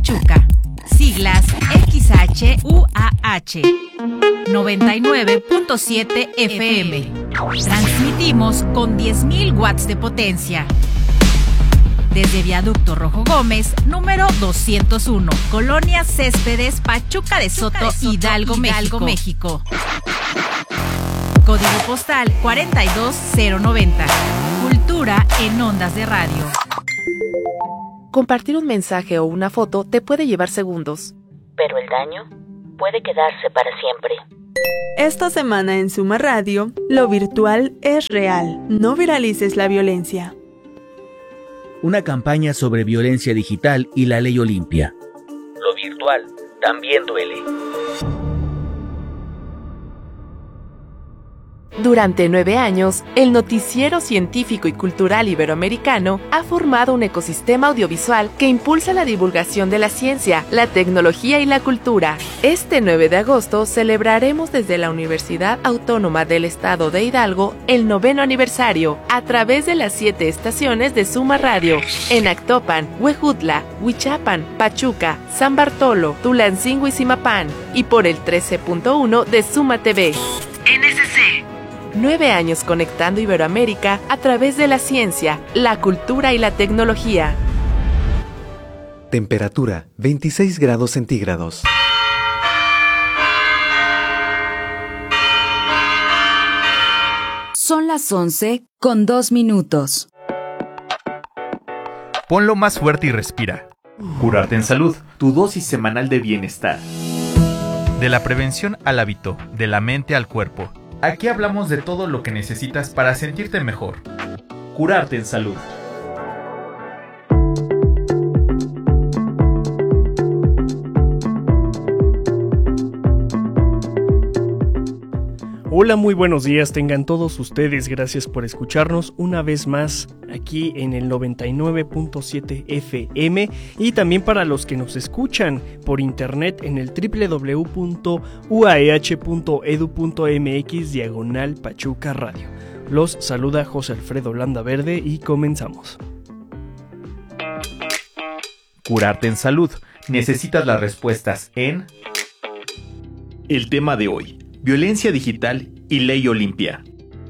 Pachuca. Siglas XHUAH 99.7 FM. Transmitimos con 10.000 watts de potencia. Desde Viaducto Rojo Gómez, número 201, Colonia Céspedes, Pachuca de Soto, Hidalgo, México. Código postal 42090. Cultura en ondas de radio. Compartir un mensaje o una foto te puede llevar segundos, pero el daño puede quedarse para siempre. Esta semana en Suma Radio, lo virtual es real. No viralices la violencia. Una campaña sobre violencia digital y la ley Olimpia. Lo virtual también duele. Durante 9 años, el noticiero científico y cultural iberoamericano ha formado un ecosistema audiovisual que impulsa la divulgación de la ciencia, la tecnología y la cultura. Este 9 de agosto celebraremos desde la Universidad Autónoma del Estado de Hidalgo el 9º aniversario a través de las 7 estaciones de Suma Radio en Actopan, Huejutla, Huichapan, Pachuca, San Bartolo, Tulancingo y Zimapán y por el 13.1 de Suma TV. NSC. 9 años conectando Iberoamérica a través de la ciencia, la cultura y la tecnología. Temperatura 26 grados centígrados. Son las 11:02. Ponlo más fuerte y respira. Curarte en salud, tu dosis semanal de bienestar. De la prevención al hábito, de la mente al cuerpo. Aquí hablamos de todo lo que necesitas para sentirte mejor. Curarte en salud. Hola, muy buenos días, tengan todos ustedes, gracias por escucharnos una vez más aquí en el 99.7 FM y también para los que nos escuchan por internet en el www.uaeh.edu.mx/Pachuca Radio. Los saluda José Alfredo Landaverde y comenzamos. Curarte en salud. Necesitas las respuestas en el tema de hoy. Violencia digital y ley Olimpia.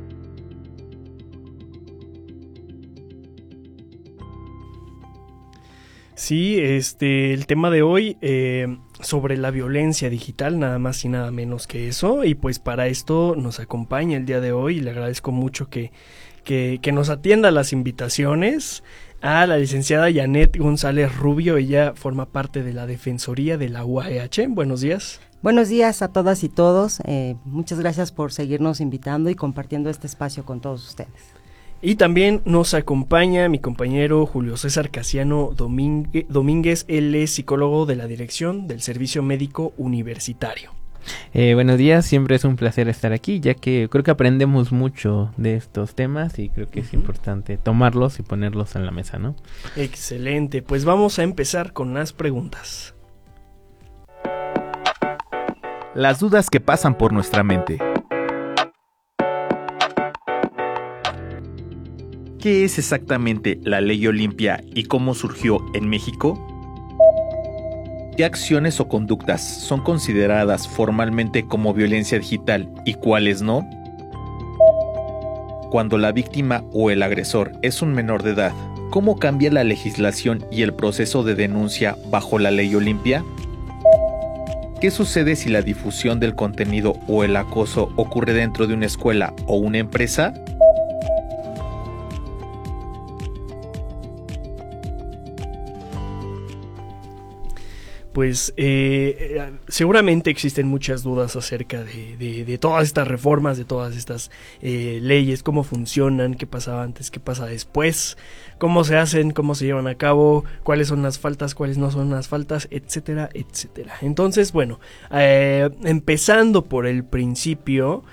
Sí, el tema de hoy sobre la violencia digital, nada más y nada menos que eso. Y pues para esto nos acompaña el día de hoy y le agradezco mucho que nos atienda las invitaciones a la licenciada Janet González Rubio. Ella forma parte de la Defensoría de la UAEH. Buenos días. Buenos días a todas y todos, muchas gracias por seguirnos invitando y compartiendo este espacio con todos ustedes. Y también nos acompaña mi compañero Julio César Casiano Domínguez, él es psicólogo de la Dirección del Servicio Médico Universitario. Buenos días, siempre es un placer estar aquí, ya que creo que aprendemos mucho de estos temas y creo que es importante tomarlos y ponerlos en la mesa, ¿no? Excelente, pues vamos a empezar con las preguntas. Las dudas que pasan por nuestra mente. ¿Qué es exactamente la ley Olimpia y cómo surgió en México? ¿Qué acciones o conductas son consideradas formalmente como violencia digital y cuáles no? Cuando la víctima o el agresor es un menor de edad, ¿cómo cambia la legislación y el proceso de denuncia bajo la ley Olimpia? ¿Qué sucede si la difusión del contenido o el acoso ocurre dentro de una escuela o una empresa? Pues seguramente existen muchas dudas acerca de todas estas reformas, de todas estas leyes, cómo funcionan, qué pasaba antes, qué pasa después, cómo se hacen, cómo se llevan a cabo, cuáles son las faltas, cuáles no son las faltas, etcétera, etcétera. Entonces, bueno, empezando por el principio,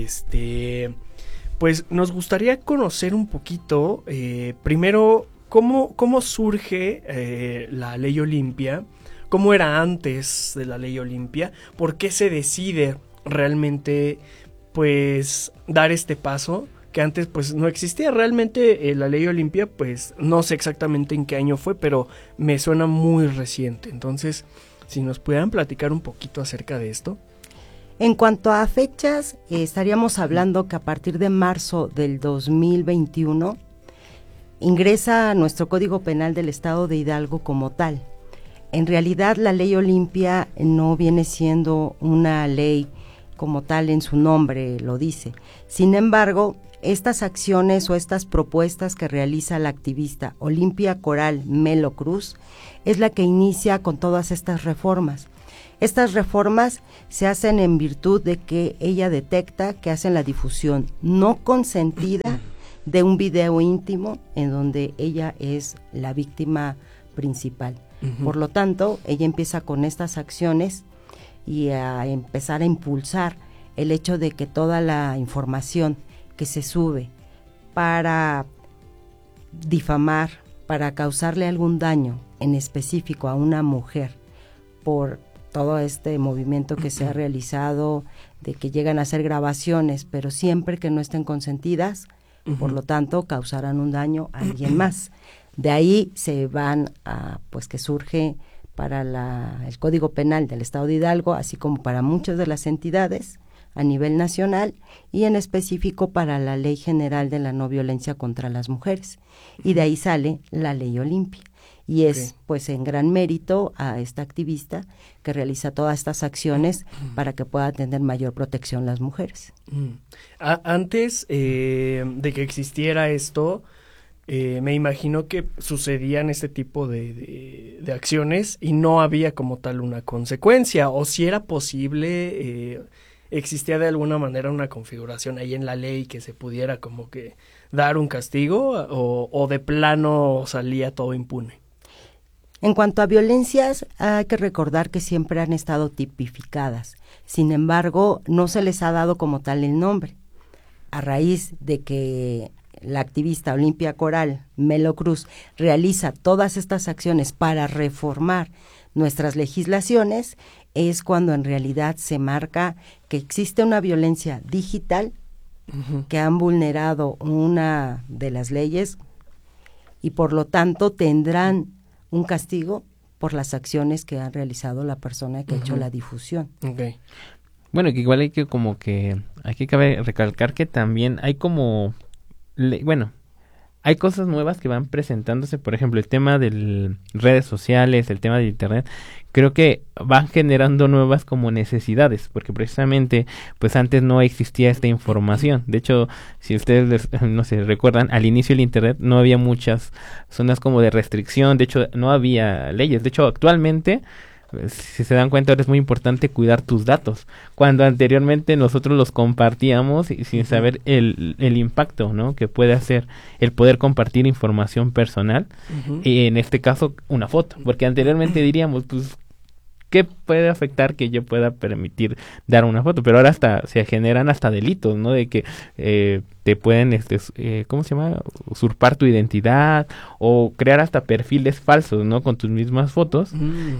pues nos gustaría conocer un poquito, primero, cómo surge la ley Olimpia. ¿Cómo era antes de la ley Olimpia? ¿Por qué se decide realmente, pues, dar este paso que antes pues no existía. Realmente la ley Olimpia, pues no sé exactamente en qué año fue, pero me suena muy reciente. Entonces, si nos pudieran platicar un poquito acerca de esto. En cuanto a fechas, estaríamos hablando que a partir de marzo del 2021 ingresa a nuestro Código Penal del Estado de Hidalgo como tal. En realidad la ley Olimpia no viene siendo una ley como tal, en su nombre lo dice. Sin embargo, estas acciones o estas propuestas que realiza la activista Olimpia Coral Melo Cruz es la que inicia con todas estas reformas. Estas reformas se hacen en virtud de que ella detecta que hacen la difusión no consentida de un video íntimo en donde ella es la víctima principal. Por lo tanto, ella empieza con estas acciones y a empezar a impulsar el hecho de que toda la información que se sube para difamar, para causarle algún daño en específico a una mujer por todo este movimiento que se ha realizado, de que llegan a hacer grabaciones, pero siempre que no estén consentidas, por lo tanto, causarán un daño a alguien más. De ahí se van a, pues que surge para el Código Penal del Estado de Hidalgo, así como para muchas de las entidades a nivel nacional y en específico para la Ley General de la No Violencia contra las Mujeres. Y de ahí sale la Ley Olimpia. Y es pues en gran mérito a esta activista que realiza todas estas acciones para que pueda tener mayor protección las mujeres. Antes de que existiera esto, me imagino que sucedían este tipo de acciones y no había como tal una consecuencia, o si era posible, existía de alguna manera una configuración ahí en la ley que se pudiera como que dar un castigo, o de plano salía todo impune. En cuanto a violencias, hay que recordar que siempre han estado tipificadas. Sin embargo, no se les ha dado como tal el nombre. A raíz de que la activista Olimpia Coral Melo Cruz realiza todas estas acciones para reformar nuestras legislaciones, es cuando en realidad se marca que existe una violencia digital, que han vulnerado una de las leyes y por lo tanto tendrán un castigo por las acciones que ha realizado la persona que ha hecho la difusión. Bueno, que igual hay que cabe recalcar que también hay como, hay cosas nuevas que van presentándose, por ejemplo, el tema de redes sociales, el tema de internet, creo que van generando nuevas como necesidades, porque precisamente, pues antes no existía esta información. De hecho, si ustedes, no sé, recuerdan, al inicio del internet no había muchas zonas como de restricción, de hecho, no había leyes. De hecho, actualmente, si se dan cuenta, ahora es muy importante cuidar tus datos, cuando anteriormente nosotros los compartíamos sin saber el impacto, ¿no?, que puede hacer el poder compartir información personal, y en este caso una foto, porque anteriormente diríamos, pues, ¿qué puede afectar que yo pueda permitir dar una foto? Pero ahora hasta se generan hasta delitos, ¿no? De que te pueden, ¿cómo se llama? Usurpar tu identidad o crear hasta perfiles falsos, ¿no? Con tus mismas fotos.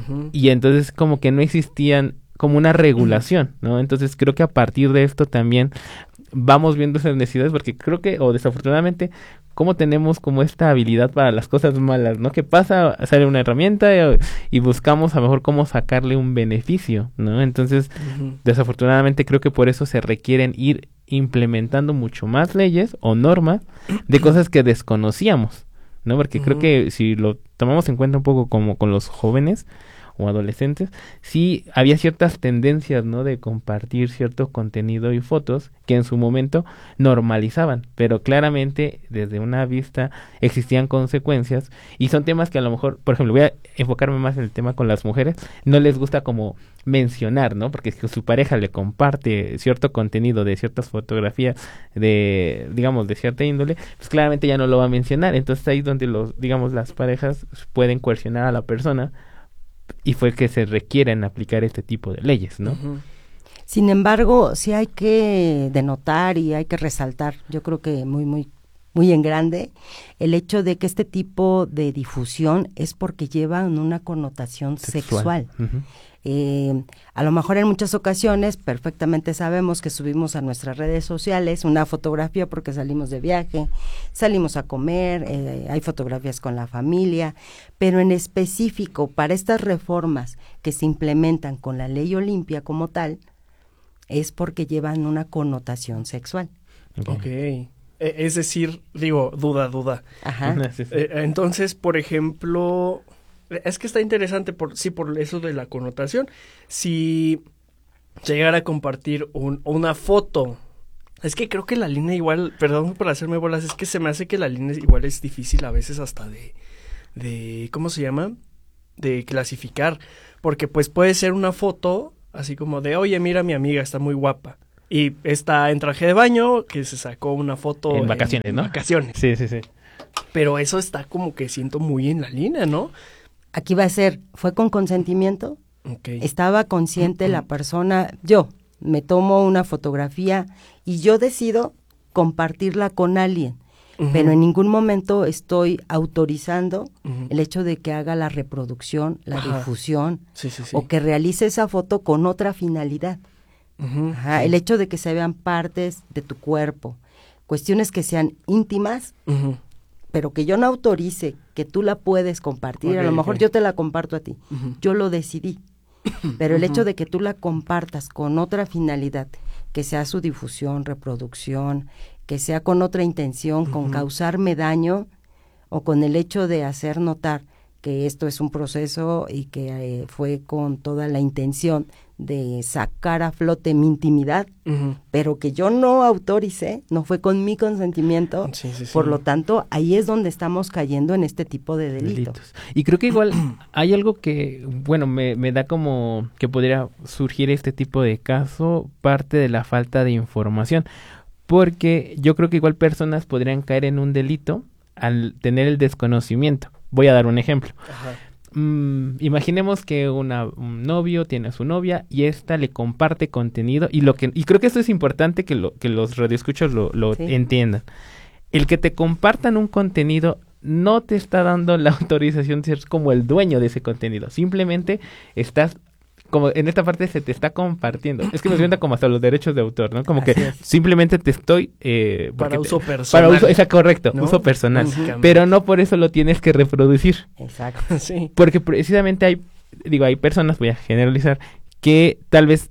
Y entonces como que no existían como una regulación, ¿no? Entonces creo que a partir de esto también vamos viendo esas necesidades, porque creo que, o desafortunadamente, como tenemos como esta habilidad para las cosas malas, ¿no? Que pasa, sale una herramienta y buscamos a lo mejor cómo sacarle un beneficio, ¿no? Entonces, desafortunadamente creo que por eso se requieren ir implementando mucho más leyes o normas de cosas que desconocíamos, ¿no? Porque creo que si lo tomamos en cuenta un poco como con los jóvenes o adolescentes, sí había ciertas tendencias, ¿no?, de compartir cierto contenido y fotos que en su momento normalizaban, pero claramente desde una vista existían consecuencias, y son temas que a lo mejor, por ejemplo, voy a enfocarme más en el tema con las mujeres, no les gusta como mencionar, ¿no?, porque si su pareja le comparte cierto contenido de ciertas fotografías de, digamos, de cierta índole, pues claramente ya no lo va a mencionar. Entonces ahí es donde las parejas pueden coercionar a la persona, y fue que se requieren aplicar este tipo de leyes, ¿no? Sin embargo, sí hay que denotar y hay que resaltar, yo creo que muy en grande, el hecho de que este tipo de difusión es porque llevan una connotación sexual. A lo mejor en muchas ocasiones perfectamente sabemos que subimos a nuestras redes sociales una fotografía porque salimos de viaje, salimos a comer, hay fotografías con la familia, pero en específico para estas reformas que se implementan con la ley Olimpia como tal, es porque llevan una connotación sexual. Ok. Es decir, duda. Ajá. Entonces, por ejemplo... Es que está interesante por eso de la connotación. Si llegara a compartir una foto, es que creo que la línea igual, perdón por hacerme bolas, es que se me hace que la línea igual es difícil a veces hasta de ¿cómo se llama? De clasificar, porque pues puede ser una foto así como de, oye, mira, mi amiga está muy guapa. Y está en traje de baño, que se sacó una foto en vacaciones, ¿no? Vacaciones. Sí. Pero eso está como que siento muy en la línea, ¿no? Aquí va a ser, ¿fue con consentimiento? Okay. Estaba consciente la persona, yo me tomo una fotografía y yo decido compartirla con alguien, pero en ningún momento estoy autorizando el hecho de que haga la reproducción, la difusión, o que realice esa foto con otra finalidad. El hecho de que se vean partes de tu cuerpo, cuestiones que sean íntimas, pero que yo no autorice que tú la puedes compartir, a lo mejor yo te la comparto a ti, yo lo decidí, pero el hecho de que tú la compartas con otra finalidad, que sea su difusión, reproducción, que sea con otra intención, con causarme daño, o con el hecho de hacer notar que esto es un proceso y que fue con toda la intención de sacar a flote mi intimidad, pero que yo no autoricé, no fue con mi consentimiento, por lo tanto, ahí es donde estamos cayendo en este tipo de delitos. Y creo que igual hay algo que, bueno, me da como que podría surgir este tipo de caso, parte de la falta de información, porque yo creo que igual personas podrían caer en un delito al tener el desconocimiento. Voy a dar un ejemplo. Imaginemos que un novio tiene a su novia y ésta le comparte contenido y creo que esto es importante que los radioescuchas lo entiendan. El que te compartan un contenido no te está dando la autorización de ser como el dueño de ese contenido. Simplemente estás como en esta parte se te está compartiendo. Es que me sienta como hasta los derechos de autor, ¿no? Como que simplemente te estoy... para uso personal. Correcto, ¿no? Uso personal. Pero no por eso lo tienes que reproducir. Exacto. Sí. Porque precisamente hay personas, voy a generalizar, que tal vez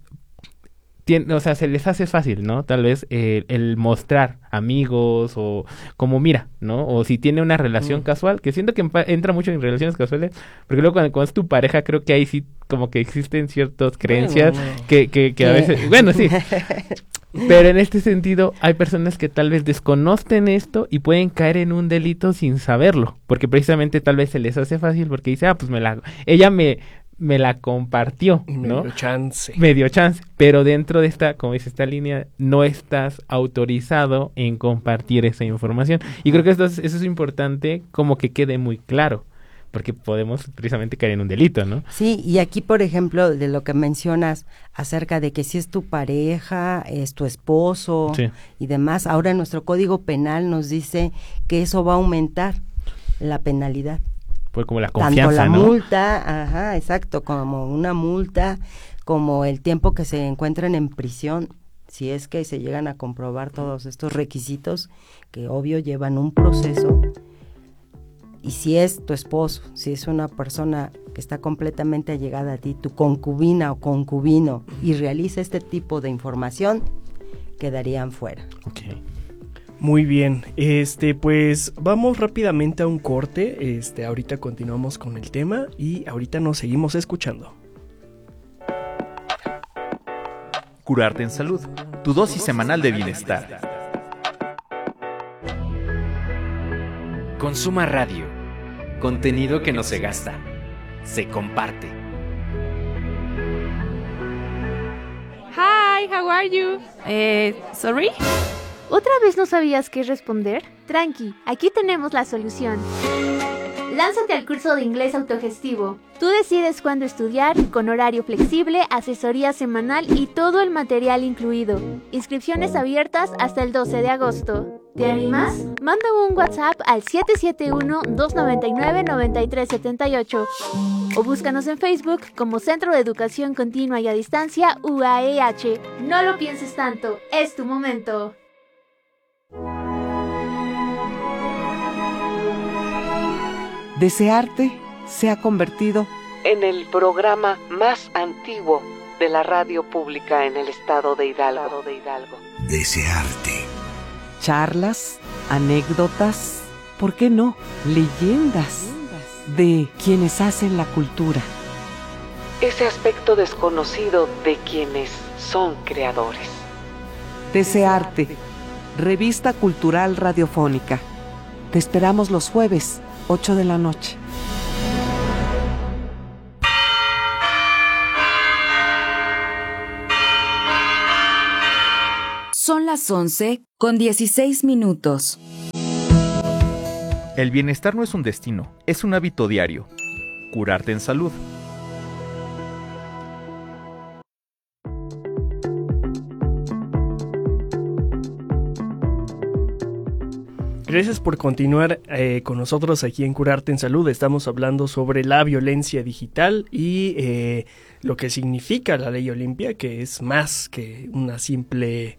se les hace fácil, ¿no? Tal vez el mostrar amigos o como mira, ¿no? O si tiene una relación casual, que siento que entra mucho en relaciones casuales, porque luego cuando es tu pareja, creo que ahí sí como que existen ciertas creencias que a veces... Bueno, sí. Pero en este sentido, hay personas que tal vez desconocen esto y pueden caer en un delito sin saberlo, porque precisamente tal vez se les hace fácil porque dice, pues ella me la compartió, ¿no? Medio chance. Pero dentro de esta, como dice esta línea, no estás autorizado en compartir esa información. Y creo que eso es importante como que quede muy claro, porque podemos precisamente caer en un delito, ¿no? Sí, y aquí, por ejemplo, de lo que mencionas acerca de que si es tu pareja, es tu esposo y demás, ahora nuestro Código Penal nos dice que eso va a aumentar la penalidad. Pues como la confianza, tanto la ¿no? multa, exacto, como una multa, como el tiempo que se encuentran en prisión, si es que se llegan a comprobar todos estos requisitos, que obvio llevan un proceso, y si es tu esposo, si es una persona que está completamente allegada a ti, tu concubina o concubino, y realiza este tipo de información, quedarían fuera. Okay. Muy bien, pues vamos rápidamente a un corte, ahorita continuamos con el tema y ahorita nos seguimos escuchando. Curarte en salud, tu dosis semanal de bienestar. Consuma Radio, contenido que no se gasta, se comparte. Hi, how are you? Sorry? ¿Otra vez no sabías qué responder? Tranqui, aquí tenemos la solución. Lánzate al curso de inglés autogestivo. Tú decides cuándo estudiar, con horario flexible, asesoría semanal y todo el material incluido. Inscripciones abiertas hasta el 12 de agosto. ¿Te animas? Manda un WhatsApp al 771-299-9378 o búscanos en Facebook como Centro de Educación Continua y a Distancia UAEH. No lo pienses tanto, es tu momento. Desearte se ha convertido en el programa más antiguo de la radio pública en el estado de Hidalgo. Desearte. Charlas, anécdotas, ¿por qué no? Leyendas de quienes hacen la cultura. Ese aspecto desconocido de quienes son creadores. Desearte. Revista Cultural Radiofónica. Te esperamos los jueves, 8 de la noche. Son las 11:16. El bienestar no es un destino, es un hábito diario. Curarte en salud. Gracias por continuar con nosotros aquí en Curarte en Salud. Estamos hablando sobre la violencia digital y lo que significa la Ley Olimpia, que es más que un simple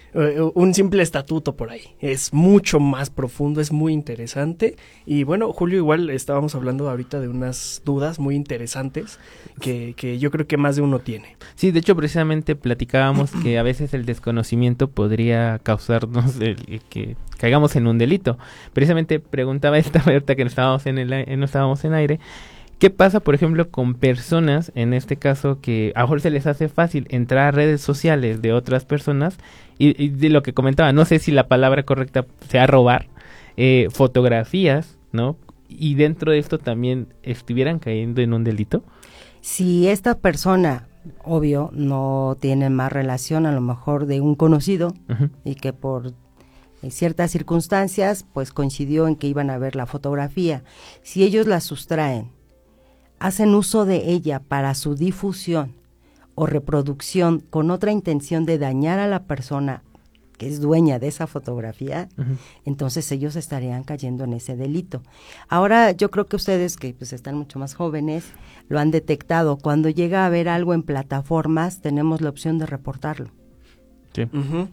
estatuto por ahí. Es mucho más profundo, es muy interesante. Y bueno, Julio, igual estábamos hablando ahorita de unas dudas muy interesantes que yo creo que más de uno tiene. Sí, de hecho precisamente platicábamos que a veces el desconocimiento podría causarnos que caigamos en un delito. Precisamente preguntaba esta ahorita que no estábamos en aire. ¿Qué pasa, por ejemplo, con personas, en este caso, que a lo mejor se les hace fácil entrar a redes sociales de otras personas y de lo que comentaba, no sé si la palabra correcta sea robar, fotografías, ¿no? Y dentro de esto también estuvieran cayendo en un delito? Si esta persona, obvio, no tiene más relación a lo mejor de un conocido y que por ciertas circunstancias pues coincidió en que iban a ver la fotografía, si ellos la sustraen, hacen uso de ella para su difusión o reproducción con otra intención de dañar a la persona que es dueña de esa fotografía, entonces ellos estarían cayendo en ese delito. Ahora yo creo que ustedes, que pues están mucho más jóvenes, lo han detectado. Cuando llega a haber algo en plataformas, tenemos la opción de reportarlo. Sí.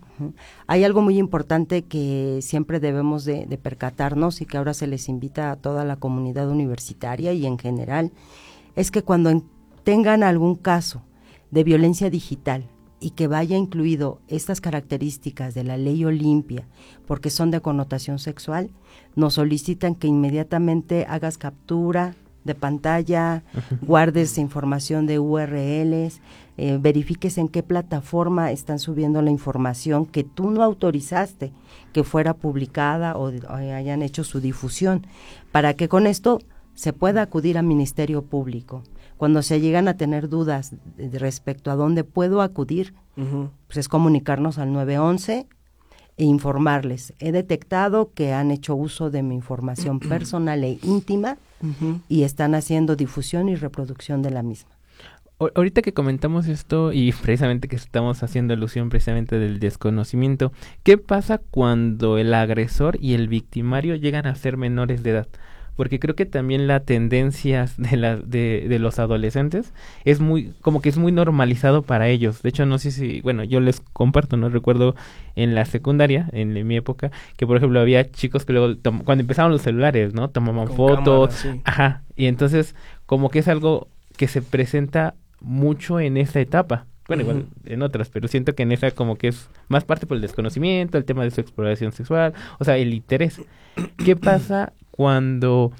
Hay algo muy importante que siempre debemos de percatarnos y que ahora se les invita a toda la comunidad universitaria y en general, es que cuando tengan algún caso de violencia digital y que vaya incluido estas características de la Ley Olimpia, porque son de connotación sexual, nos solicitan que inmediatamente hagas captura de pantalla, guardes información de URLs, verifiques en qué plataforma están subiendo la información que tú no autorizaste que fuera publicada o hayan hecho su difusión, para que con esto se pueda acudir al Ministerio Público. Cuando se llegan a tener dudas respecto a dónde puedo acudir, pues es comunicarnos al 911 e informarles. He detectado que han hecho uso de mi información personal e íntima y están haciendo difusión y reproducción de la misma. Ahorita que comentamos esto y precisamente que estamos haciendo alusión precisamente del desconocimiento, ¿qué pasa cuando el agresor y el victimario llegan a ser menores de edad? Porque creo que también la tendencia de los adolescentes es muy normalizado para ellos. De hecho, no sé si, bueno, yo les comparto, no recuerdo en la secundaria, en mi época, que por ejemplo había chicos que luego, cuando empezaban los celulares, ¿no? Tomaban fotos, cámara, sí. Y entonces como que es algo que se presenta mucho en esa etapa. Bueno, igual en otras, pero siento que en esa como que es más parte por el desconocimiento, el tema de su exploración sexual, o sea, el interés. ¿Qué pasa cuando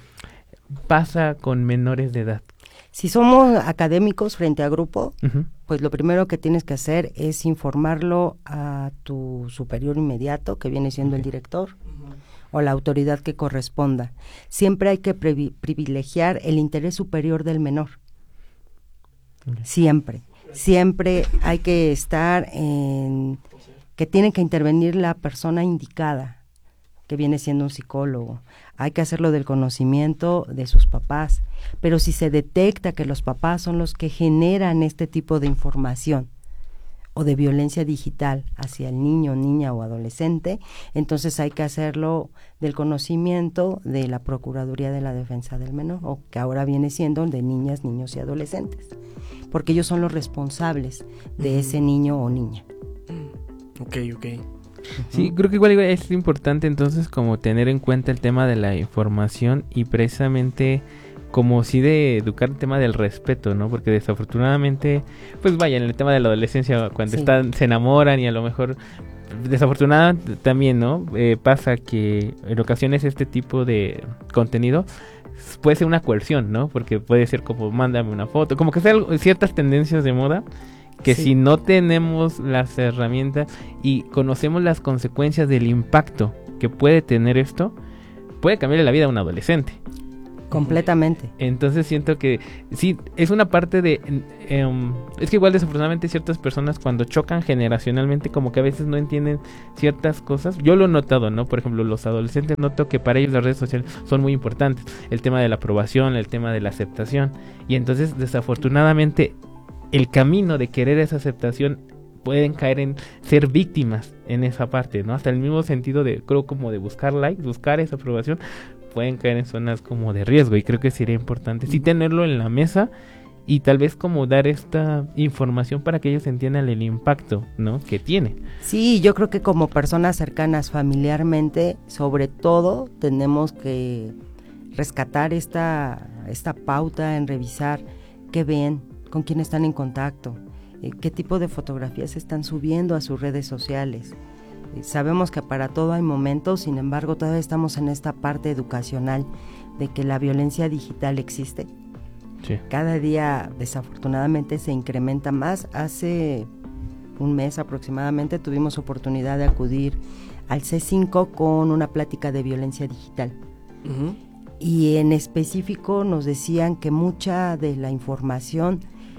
pasa con menores de edad? Si somos académicos frente a grupo, pues lo primero que tienes que hacer es informarlo a tu superior inmediato, que viene siendo el director, o la autoridad que corresponda. Siempre hay que privilegiar el interés superior del menor. Siempre hay que estar en que tiene que intervenir la persona indicada, que viene siendo un psicólogo. Hay que hacerlo del conocimiento de sus papás. Pero si se detecta que los papás son los que generan este tipo de información o de violencia digital hacia el niño, niña o adolescente, entonces hay que hacerlo del conocimiento de la Procuraduría de la Defensa del Menor, o que ahora viene siendo de niñas, niños y adolescentes, porque ellos son los responsables de ese niño o niña. Ok. Sí, creo que igual es importante entonces como tener en cuenta el tema de la información y precisamente como sí de educar el tema del respeto, ¿no? Porque desafortunadamente, pues vaya, en el tema de la adolescencia, cuando se enamoran y a lo mejor, desafortunadamente también, ¿no? Pasa que en ocasiones este tipo de contenido puede ser una coerción, ¿no? Porque puede ser como, mándame una foto, como que sean ciertas tendencias de moda que si no tenemos las herramientas y conocemos las consecuencias del impacto que puede tener esto, puede cambiarle la vida a un adolescente. Completamente. Entonces siento que sí, es una parte de... es que igual desafortunadamente ciertas personas cuando chocan generacionalmente como que a veces no entienden ciertas cosas. Yo lo he notado, ¿no? Por ejemplo, los adolescentes noto que para ellos las redes sociales son muy importantes. El tema de la aprobación, el tema de la aceptación. Y entonces desafortunadamente el camino de querer esa aceptación pueden caer en ser víctimas en esa parte, ¿no? Hasta el mismo sentido de, creo, como de buscar likes, buscar esa aprobación, pueden caer en zonas como de riesgo y creo que sería importante sí tenerlo en la mesa y tal vez como dar esta información para que ellos entiendan el impacto, ¿no? que tiene. Sí, yo creo que como personas cercanas familiarmente, sobre todo tenemos que rescatar esta pauta en revisar qué ven, con quién están en contacto, qué tipo de fotografías están subiendo a sus redes sociales. Sabemos que para todo hay momentos, sin embargo todavía estamos en esta parte educacional de que la violencia digital existe. Sí. Cada día desafortunadamente se incrementa más. Hace un mes aproximadamente tuvimos oportunidad de acudir al C5 con una plática de violencia digital. Uh-huh. Y en específico nos decían que mucha de la información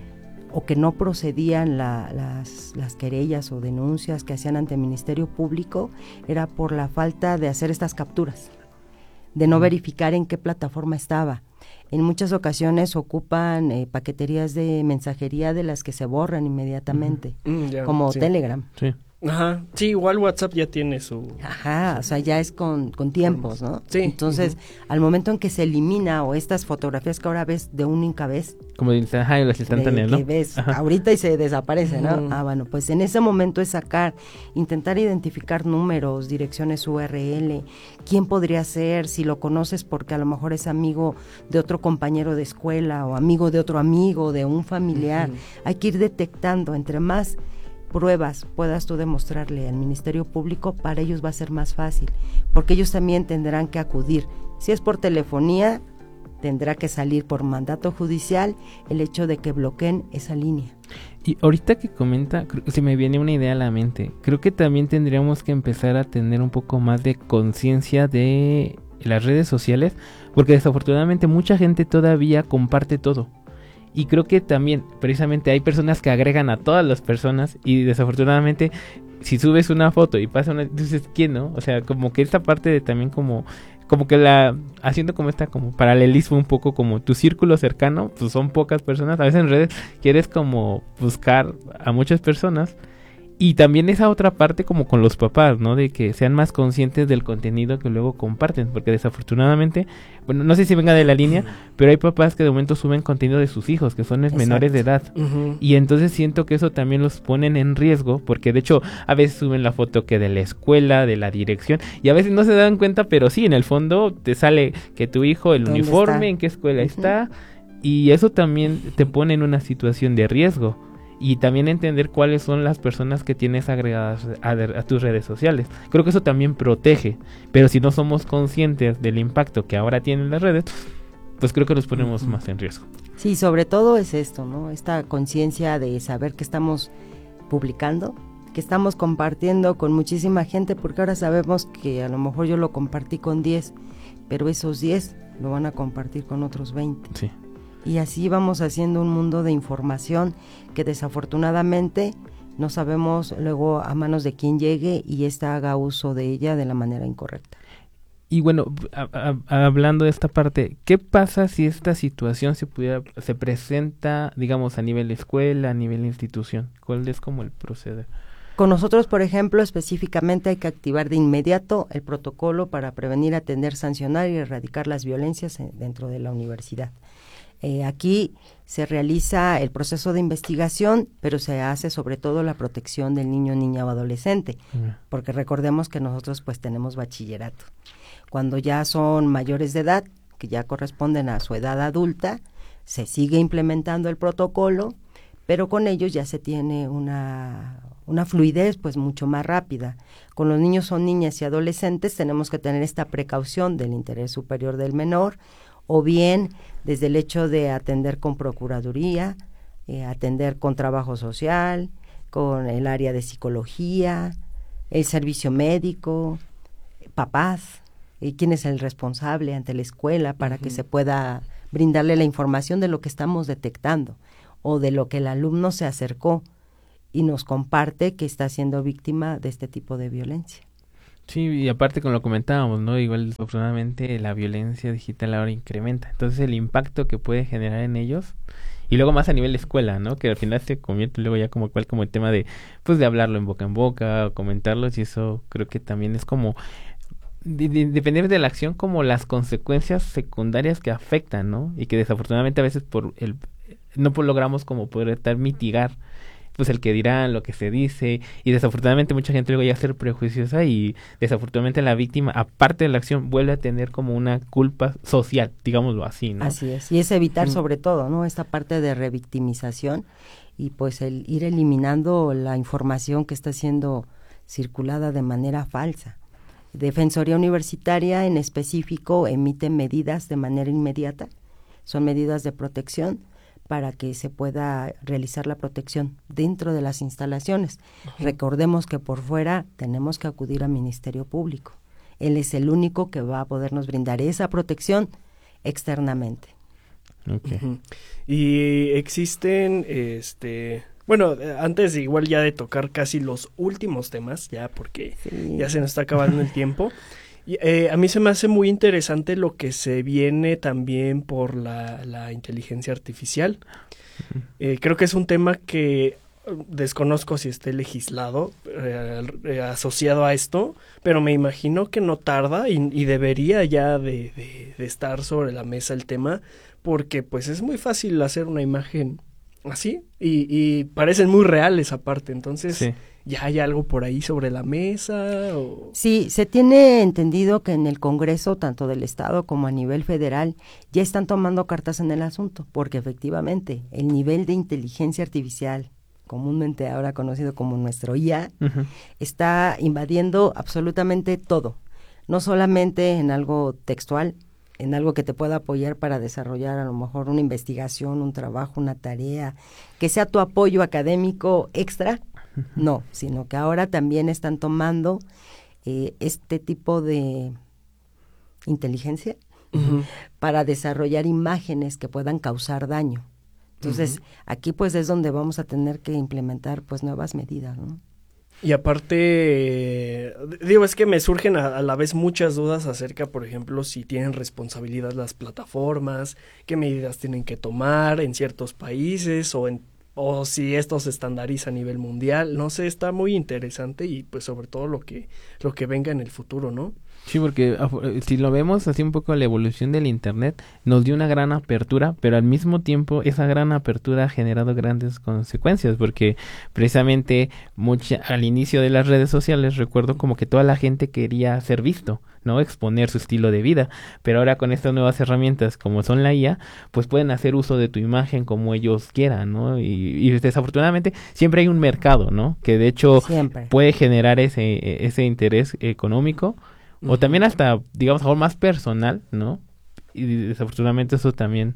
o que no procedían las querellas o denuncias que hacían ante el Ministerio Público era por la falta de hacer estas capturas, de no verificar en qué plataforma estaba. En muchas ocasiones ocupan paqueterías de mensajería de las que se borran inmediatamente, como Telegram. Sí. Ajá, sí, igual WhatsApp ya tiene su... Ajá, o sea, ya es con tiempos, ¿no? Sí. Entonces, al momento en que se elimina o estas fotografías que ahora ves de única vez... Como de las instantáneas, ¿no? Que ves ahorita y se desaparece, ¿no? Ah, bueno, pues en ese momento es intentar identificar números, direcciones URL, quién podría ser, si lo conoces porque a lo mejor es amigo de otro compañero de escuela o amigo de otro amigo, de un familiar. Hay que ir detectando, entre más pruebas puedas tú demostrarle al Ministerio Público, para ellos va a ser más fácil, porque ellos también tendrán que acudir. Si es por telefonía, tendrá que salir por mandato judicial el hecho de que bloqueen esa línea. Y ahorita que comenta, se me viene una idea a la mente. Creo que también tendríamos que empezar a tener un poco más de conciencia de las redes sociales, porque desafortunadamente mucha gente todavía comparte todo. Y creo que también, precisamente, hay personas que agregan a todas las personas y desafortunadamente, si subes una foto y pasa una, dices, ¿quién no? O sea, como que esta parte de también como que haciendo como como paralelismo un poco, como tu círculo cercano, pues son pocas personas. A veces en redes quieres como buscar a muchas personas. Y también esa otra parte como con los papás, ¿no? De que sean más conscientes del contenido que luego comparten. Porque desafortunadamente, bueno, no sé si venga de la línea, pero hay papás que de momento suben contenido de sus hijos, que son menores de edad. Uh-huh. Y entonces siento que eso también los ponen en riesgo, porque de hecho a veces suben la foto que de la escuela, de la dirección, y a veces no se dan cuenta, pero sí, en el fondo te sale que tu hijo, el uniforme, está, en qué escuela está, y eso también te pone en una situación de riesgo. Y también entender cuáles son las personas que tienes agregadas a tus redes sociales. Creo que eso también protege. Pero si no somos conscientes del impacto que ahora tienen las redes, pues creo que nos ponemos más en riesgo. Sí, sobre todo es esto, ¿no? Esta conciencia de saber que estamos publicando, que estamos compartiendo con muchísima gente, porque ahora sabemos que a lo mejor yo lo compartí con 10, pero esos 10 lo van a compartir con otros 20. Sí. Y así vamos haciendo un mundo de información que desafortunadamente no sabemos luego a manos de quién llegue y ésta haga uso de ella de la manera incorrecta. Y bueno, hablando de esta parte, ¿qué pasa si esta situación se presenta, digamos, a nivel escuela, a nivel institución? ¿Cuál es como el proceder? Con nosotros, por ejemplo, específicamente hay que activar de inmediato el protocolo para prevenir, atender, sancionar y erradicar las violencias dentro de la universidad. Aquí se realiza el proceso de investigación, pero se hace sobre todo la protección del niño, niña o adolescente, porque recordemos que nosotros pues tenemos bachillerato. Cuando ya son mayores de edad, que ya corresponden a su edad adulta, se sigue implementando el protocolo, pero con ellos ya se tiene una fluidez pues mucho más rápida. Con los niños o niñas y adolescentes tenemos que tener esta precaución del interés superior del menor, o bien desde el hecho de atender con procuraduría, atender con trabajo social, con el área de psicología, el servicio médico, papás, quién es el responsable ante la escuela para que se pueda brindarle la información de lo que estamos detectando o de lo que el alumno se acercó y nos comparte que está siendo víctima de este tipo de violencia. Sí, y aparte como lo comentábamos, ¿no? Igual, desafortunadamente, la violencia digital ahora incrementa. Entonces, el impacto que puede generar en ellos, y luego más a nivel de escuela, ¿no? Que al final se convierte luego ya como el tema de, pues, de hablarlo en boca, o comentarlos, y eso creo que también es como, depender de la acción, como las consecuencias secundarias que afectan, ¿no? Y que desafortunadamente a veces no logramos como poder mitigar, pues el que dirán, lo que se dice, y desafortunadamente mucha gente luego llega a ser prejuiciosa y desafortunadamente la víctima, aparte de la acción, vuelve a tener como una culpa social, digámoslo así, ¿no? Así es, y es evitar sobre todo, ¿no? Esta parte de revictimización y pues el ir eliminando la información que está siendo circulada de manera falsa. Defensoría Universitaria en específico emite medidas de manera inmediata, son medidas de protección para que se pueda realizar la protección dentro de las instalaciones. Recordemos que por fuera tenemos que acudir al Ministerio Público. Él es el único que va a podernos brindar esa protección externamente. Okay. Y existen, bueno, antes igual ya de tocar casi los últimos temas, ya porque ya se nos está acabando el tiempo. A mí se me hace muy interesante lo que se viene también por la inteligencia artificial. Creo que es un tema que desconozco si esté legislado asociado a esto, pero me imagino que no tarda y debería ya de estar sobre la mesa el tema, porque pues es muy fácil hacer una imagen así y parecen muy reales aparte, entonces... Sí. ¿Ya hay algo por ahí sobre la mesa? Sí, se tiene entendido que en el Congreso, tanto del Estado como a nivel federal, ya están tomando cartas en el asunto, porque efectivamente el nivel de inteligencia artificial, comúnmente ahora conocido como nuestro IA, está invadiendo absolutamente todo, no solamente en algo textual, en algo que te pueda apoyar para desarrollar a lo mejor una investigación, un trabajo, una tarea, que sea tu apoyo académico extra. No, sino que ahora también están tomando este tipo de inteligencia para desarrollar imágenes que puedan causar daño. Entonces, aquí pues es donde vamos a tener que implementar pues nuevas medidas, ¿no? Y aparte, es que me surgen a la vez muchas dudas acerca, por ejemplo, si tienen responsabilidad las plataformas, qué medidas tienen que tomar en ciertos países o si esto se estandariza a nivel mundial, no sé, está muy interesante y pues sobre todo lo que venga en el futuro, ¿no? Sí, porque si lo vemos así un poco la evolución del internet nos dio una gran apertura, pero al mismo tiempo esa gran apertura ha generado grandes consecuencias, porque precisamente al inicio de las redes sociales recuerdo como que toda la gente quería ser visto, ¿no? Exponer su estilo de vida, pero ahora con estas nuevas herramientas como son la IA, pues pueden hacer uso de tu imagen como ellos quieran, ¿no? Y desafortunadamente siempre hay un mercado, ¿no? Que de hecho puede generar ese interés económico o también hasta, digamos, algo más personal, ¿no? Y desafortunadamente eso también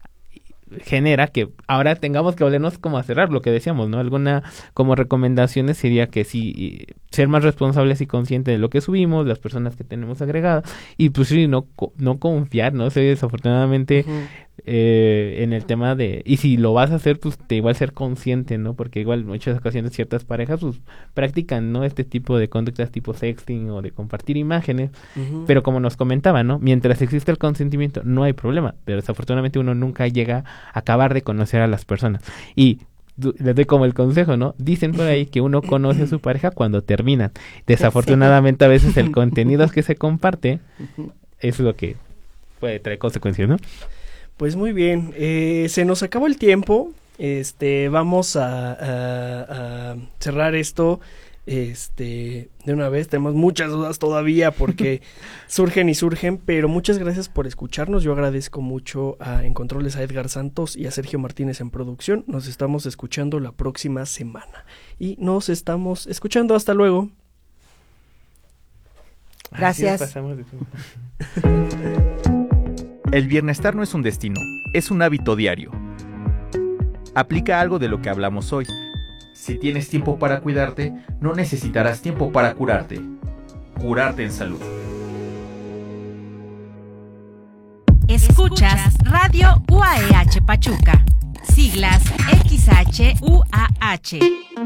genera que ahora tengamos que volvernos como a cerrar lo que decíamos, ¿no? Alguna como recomendaciones sería que sí, ser más responsables y conscientes de lo que subimos, las personas que tenemos agregadas, y pues sí, no confiar, ¿no? Sí, desafortunadamente en el tema de, y si lo vas a hacer, pues te igual ser consciente, ¿no? Porque igual en muchas ocasiones ciertas parejas pues practican, ¿no? Este tipo de conductas tipo sexting o de compartir imágenes, pero como nos comentaba, ¿no? Mientras existe el consentimiento no hay problema, pero desafortunadamente uno nunca llega a acabar de conocer a las personas. Y les doy como el consejo, ¿no? Dicen por ahí que uno conoce a su pareja cuando terminan. Desafortunadamente a veces el contenido que se comparte es lo que puede traer consecuencias, ¿no? Pues muy bien, se nos acabó el tiempo, vamos a cerrar esto, de una vez. Tenemos muchas dudas todavía porque surgen, pero muchas gracias por escucharnos. Yo agradezco mucho en Controles a Edgar Santos y a Sergio Martínez en producción. Nos estamos escuchando la próxima semana y nos estamos escuchando. Hasta luego. Gracias. El bienestar no es un destino, es un hábito diario. Aplica algo de lo que hablamos hoy. Si tienes tiempo para cuidarte, no necesitarás tiempo para curarte. Curarte en salud. Escuchas Radio UAEH Pachuca. Siglas XHUAH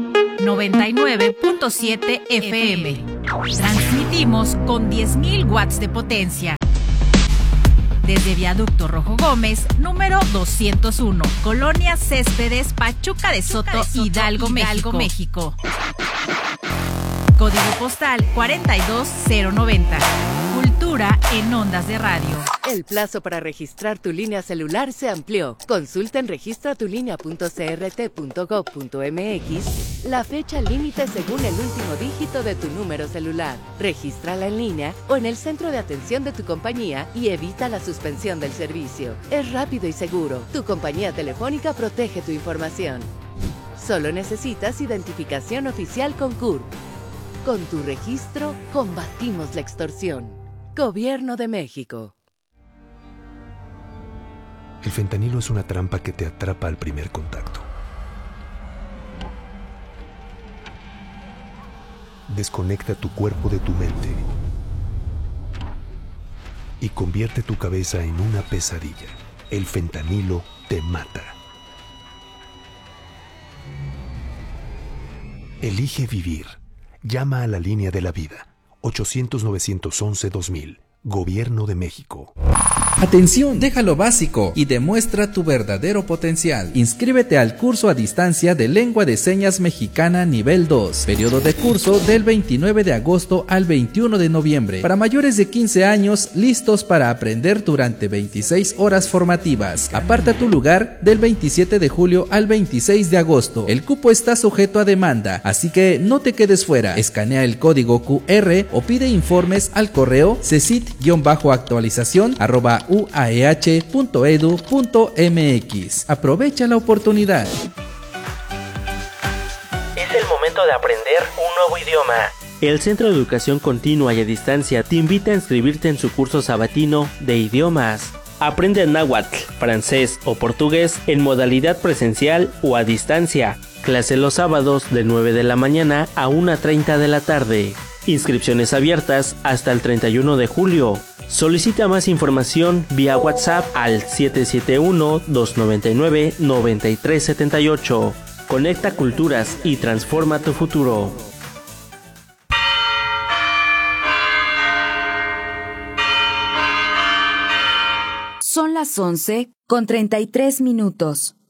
99.7 FM. Transmitimos con 10.000 watts de potencia. Desde Viaducto Rojo Gómez, número 201, Colonia Céspedes, Pachuca de Soto, Hidalgo, México. Código postal 42090. Cultura en ondas de radio. El plazo para registrar tu línea celular se amplió. Consulta en registratulinea.crt.gov.mx la fecha límite según el último dígito de tu número celular. Regístrala en línea o en el centro de atención de tu compañía y evita la suspensión del servicio. Es rápido y seguro. Tu compañía telefónica protege tu información. Solo necesitas identificación oficial con CURP. Con tu registro, combatimos la extorsión. Gobierno de México. El fentanilo es una trampa que te atrapa al primer contacto. Desconecta tu cuerpo de tu mente y convierte tu cabeza en una pesadilla. El fentanilo te mata. Elige vivir. Llama a la línea de la vida. 800-911-2000. Gobierno de México. Atención, deja lo básico y demuestra tu verdadero potencial. Inscríbete al curso a distancia de Lengua de Señas Mexicana nivel 2. Periodo de curso del 29 de agosto al 21 de noviembre. Para mayores de 15 años, listos para aprender durante 26 horas formativas. Aparta tu lugar del 27 de julio al 26 de agosto. El cupo está sujeto a demanda, así que no te quedes fuera. Escanea el código QR o pide informes al correo cesit-actualización@uaeh.edu.mx. Aprovecha la oportunidad. Es el momento de aprender un nuevo idioma. El Centro de Educación Continua y a Distancia te invita a inscribirte en su curso sabatino de idiomas. Aprende náhuatl, francés o portugués en modalidad presencial o a distancia. Clase los sábados de 9 de la mañana a 1:30 de la tarde. Inscripciones abiertas hasta el 31 de julio. Solicita más información vía WhatsApp al 771-299-9378. Conecta culturas y transforma tu futuro. Son las 11:33.